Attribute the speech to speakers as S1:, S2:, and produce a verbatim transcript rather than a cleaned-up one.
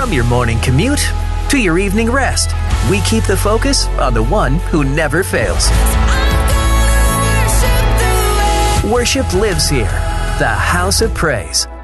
S1: From your morning commute to your evening rest, we keep the focus on the one who never fails. Worship lives here. The House of Praise.